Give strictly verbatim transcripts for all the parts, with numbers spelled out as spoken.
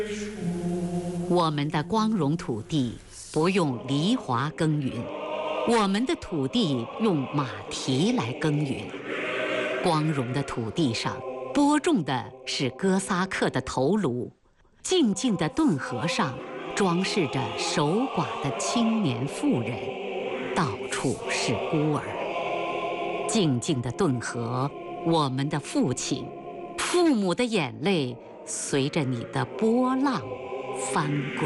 我们的光荣土地不用犁铧耕耘，我们的土地用马蹄来耕耘。光荣的土地上播种的是哥萨克的头颅，静静的顿河上装饰着守寡的青年妇人，到处是孤儿。静静的顿河，我们的父亲，父母的眼泪随着你的波浪翻滚。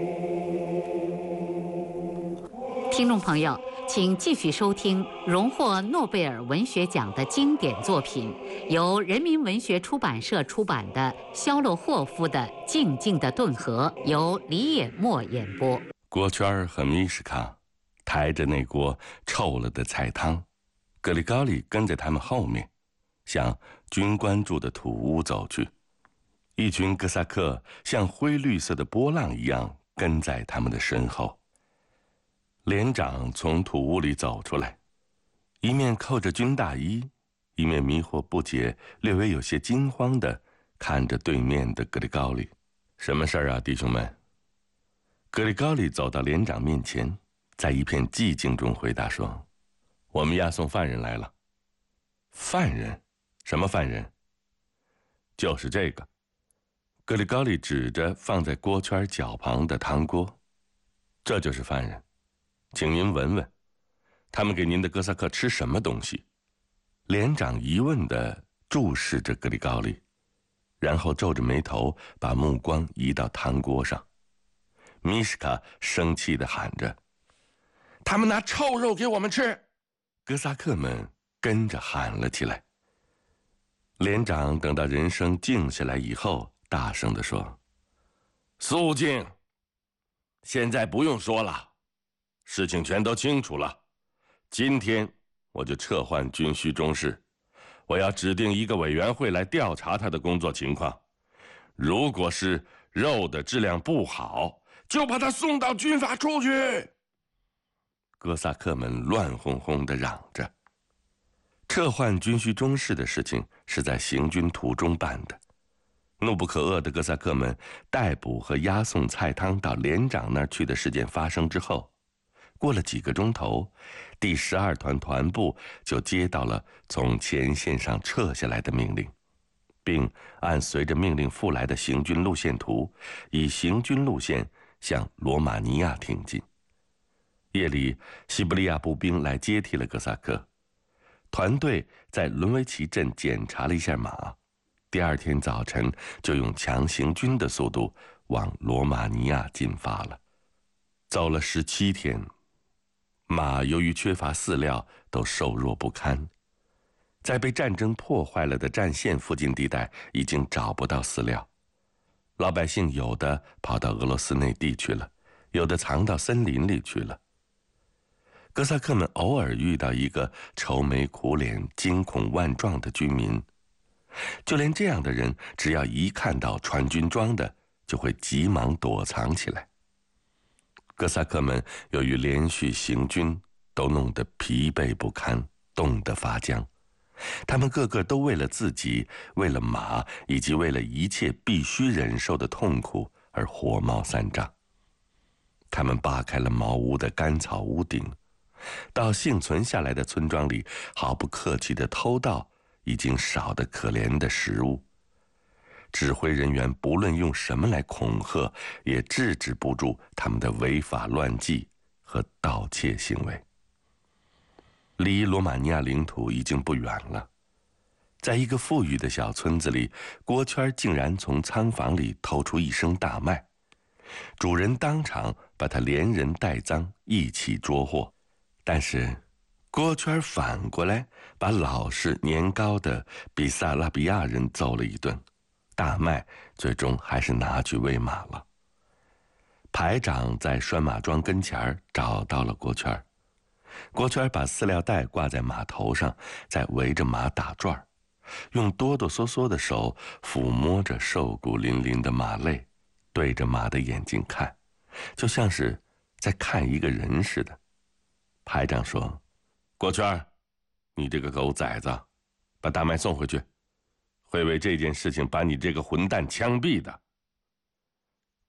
听众朋友，请继续收听荣获诺贝尔文学奖的经典作品，由人民文学出版社出版的肖洛霍夫的《静静的顿河》，由李野墨演播。 郭圈和米什卡抬着那锅臭了的菜汤，格里高里跟在他们后面，向军官住的土屋走去。一群哥萨克像灰绿色的波浪一样跟在他们的身后。连长从土屋里走出来，一面扣着军大衣，一面迷惑不解、略微有些惊慌地看着对面的格里高里。什么事儿啊，弟兄们？格里高里走到连长面前，在一片寂静中回答说：“我们押送犯人来了。”犯人？什么犯人？就是这个。格里高里指着放在锅圈脚旁的汤锅，这就是犯人，请您闻闻，他们给您的哥萨克吃什么东西？连长疑问地注视着格里高里，然后皱着眉头，把目光移到汤锅上。米什卡生气地喊着：“他们拿臭肉给我们吃！”哥萨克们跟着喊了起来。连长等到人声静下来以后，大声地说：“肃静！现在不用说了，事情全都清楚了。今天我就撤换军需中士，我要指定一个委员会来调查他的工作情况。如果是肉的质量不好，就把他送到军法处去。”哥萨克们乱哄哄地嚷着。撤换军需中士的事情是在行军途中办的。怒不可遏的哥萨克们逮捕和押送菜汤到连长那儿去的事件发生之后，过了几个钟头，第十二团团部就接到了从前线上撤下来的命令，并按随着命令附来的行军路线图，以行军路线向罗马尼亚挺进。夜里，西伯利亚步兵来接替了哥萨克。团队在伦维奇镇检查了一下马，第二天早晨就用强行军的速度往罗马尼亚进发了。走了十七天，马由于缺乏饲料都瘦弱不堪，在被战争破坏了的战线附近地带已经找不到饲料，老百姓有的跑到俄罗斯内地去了，有的藏到森林里去了。哥萨克们偶尔遇到一个愁眉苦脸、惊恐万状的军民，就连这样的人，只要一看到穿军装的，就会急忙躲藏起来。哥萨克们由于连续行军，都弄得疲惫不堪，冻得发僵。他们个个都为了自己、为了马，以及为了一切必须忍受的痛苦而火冒三丈。他们扒开了茅屋的干草屋顶，到幸存下来的村庄里，毫不客气地偷盗已经少得可怜的食物。指挥人员不论用什么来恐吓，也制止不住他们的违法乱纪和盗窃行为。离罗马尼亚领土已经不远了，在一个富裕的小村子里，郭圈竟然从仓房里偷出一升大麦，主人当场把他连人带赃一起捉获。但是郭圈反过来把老实年高的比萨拉比亚人揍了一顿，大麦最终还是拿去喂马了。排长在拴马桩跟前找到了郭圈，郭圈把饲料袋挂在马头上，再围着马打转，用哆哆嗦嗦的手抚摸着瘦骨嶙嶙的马肋，对着马的眼睛看，就像是在看一个人似的。排长说：“郭圈，你这个狗崽子，把大麦送回去，会为这件事情把你这个混蛋枪毙的。”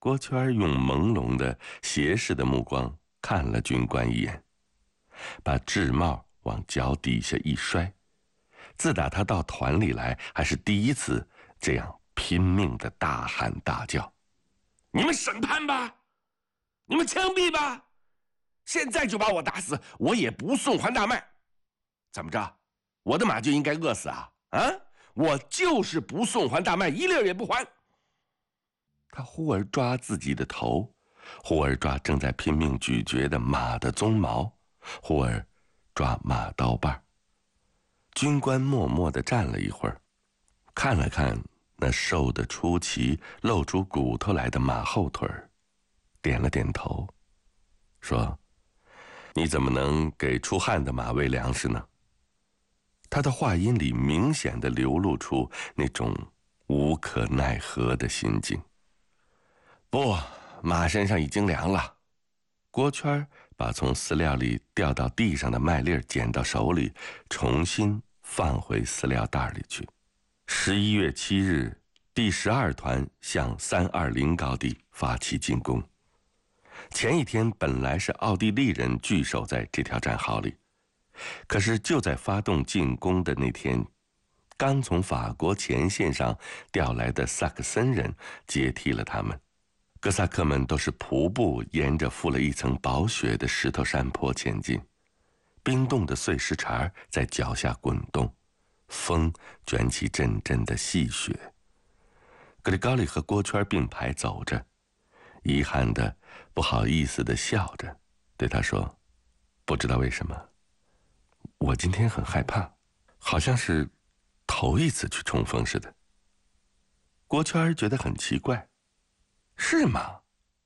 郭圈用朦胧的斜视的目光看了军官一眼，把制帽往脚底下一摔。自打他到团里来，还是第一次这样拼命的大喊大叫：“你们审判吧，你们枪毙吧，现在就把我打死，我也不送还大麦。怎么着，我的马就应该饿死啊？啊，我就是不送还大麦，一粒也不还。”他忽而抓自己的头，忽而抓正在拼命咀嚼的马的鬃毛，忽而抓马刀把。军官默默地站了一会儿，看了看那瘦得出奇、露出骨头来的马后腿儿，点了点头，说：“你怎么能给出汗的马喂粮食呢？”他的话音里明显地流露出那种无可奈何的心境。不，马身上已经凉了。郭圈把从饲料里掉到地上的麦粒捡到手里，重新放回饲料袋里去。十一月七日，第十二团向三二零高地发起进攻。前一天本来是奥地利人据守在这条战壕里，可是就在发动进攻的那天，刚从法国前线上调来的萨克森人接替了他们。哥萨克们都是徒步沿着覆了一层薄雪的石头山坡前进，冰冻的碎石茬在脚下滚动，风卷起阵阵的细雪。格里高利和郭圈并排走着，遗憾的、不好意思的笑着，对他说：“不知道为什么，我今天很害怕，好像是头一次去冲锋似的。”郭圈觉得很奇怪。是吗？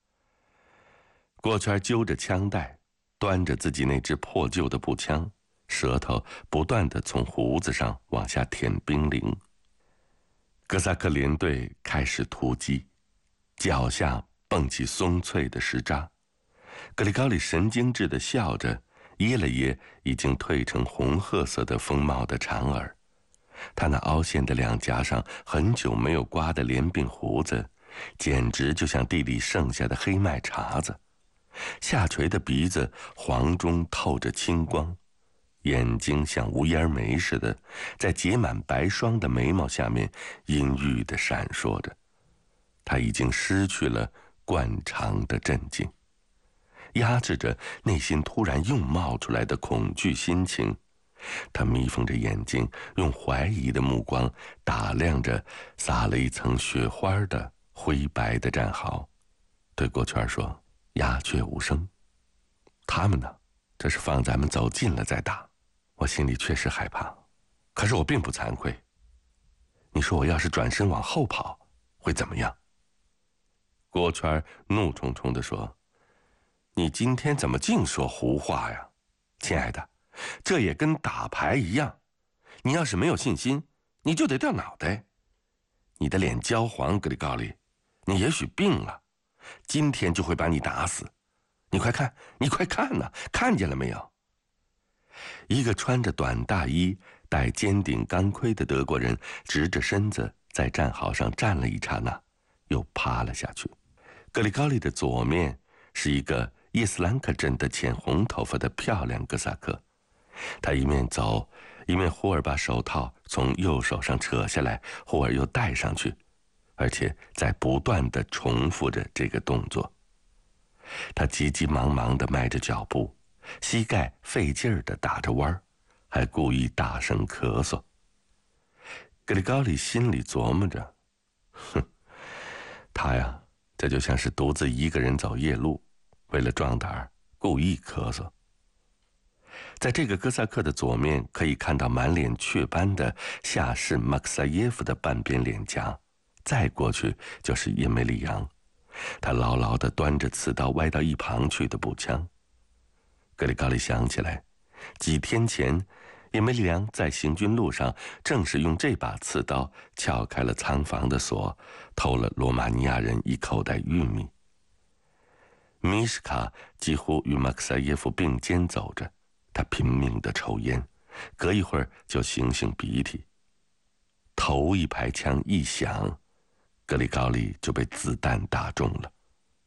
郭圈揪着枪带，端着自己那支破旧的步枪，舌头不断地从胡子上往下舔冰凌。哥萨克连队开始突击，脚下蹦起松脆的石渣。格里高利神经质地笑着，掖了掖已经褪成红褐色的风帽的长耳。他那凹陷的两颊上很久没有刮的连鬓胡子，简直就像地里剩下的黑麦茬子，下垂的鼻子黄中透着青光，眼睛像无烟眉似的，在结满白霜的眉毛下面阴郁地闪烁着。他已经失去了惯常的镇静，压制着内心突然又冒出来的恐惧心情。他眯缝着眼睛，用怀疑的目光打量着撒了一层雪花的灰白的战壕，对郭圈说：“鸦雀无声。他们呢，这是放咱们走近了再打。我心里确实害怕，可是我并不惭愧。你说我要是转身往后跑，会怎么样？”郭圈怒冲冲地说：“你今天怎么净说胡话呀，亲爱的？这也跟打牌一样，你要是没有信心，你就得掉脑袋。你的脸焦黄，格里高利，你也许病了，今天就会把你打死。你快看，你快看呐，看见了没有？”一个穿着短大衣、戴尖顶钢盔的德国人直着身子在战壕上站了一刹那，又趴了下去。格里高利的左面是一个叶斯兰克镇的浅红头发的漂亮哥萨克，他一面走，一面忽而把手套从右手上扯下来，忽而又戴上去，而且在不断地重复着这个动作。他急急忙忙地迈着脚步，膝盖费劲儿地打着弯儿，还故意大声咳嗽。格里高利心里琢磨着：哼，他呀，这就像是独自一个人走夜路，为了壮胆儿，故意咳嗽。在这个哥萨克的左面，可以看到满脸雀斑的下士马克萨耶夫的半边脸颊，再过去就是叶梅里扬，他牢牢地端着刺刀歪到一旁去的步枪。格里高利想起来，几天前叶梅里扬在行军路上正是用这把刺刀撬开了仓房的锁，偷了罗马尼亚人一口袋玉米。米什卡几乎与马克萨耶夫并肩走着，他拼命地抽烟，隔一会儿就擤擤鼻涕。头一排枪一响，格里高利就被子弹打中了，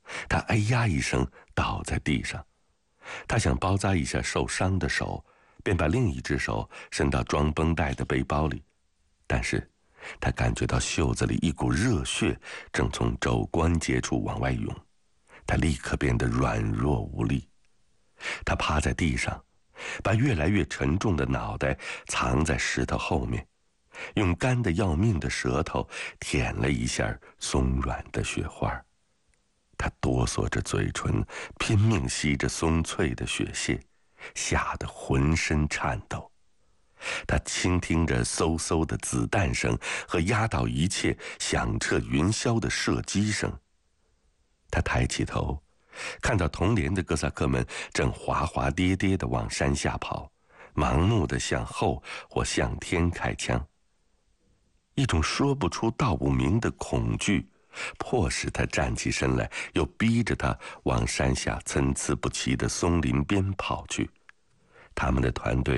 他哎呀一声倒在地上。他想包扎一下受伤的手，便把另一只手伸到装绷带的背包里，但是他感觉到袖子里一股热血正从肘关节处往外涌，他立刻变得软弱无力。他趴在地上，把越来越沉重的脑袋藏在石头后面，用干得要命的舌头舔了一下松软的雪花。他哆嗦着嘴唇，拼命吸着松脆的雪屑，吓得浑身颤抖。他倾听着嗖嗖的子弹声和压倒一切、响彻云霄的射击声。他抬起头，看到同连的哥萨克们正滑滑跌跌地往山下跑，盲目地向后或向天开枪。一种说不出道不明的恐惧迫使他站起身来，又逼着他往山下参差不齐的松林边跑去。他们的团队